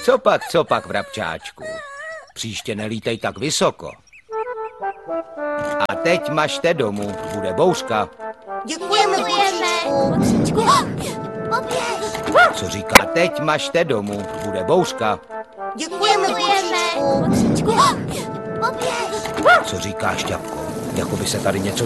Co pak, vrabčáčku? Příště nelítej tak vysoko. A teď mažte domů, bude bouřka. Děkujeme, Kotříčku. Co říká teď mažte domů, bude bouřka. Děkujeme, Kotříčku. Co říká Šťapko? Jako by se tady něco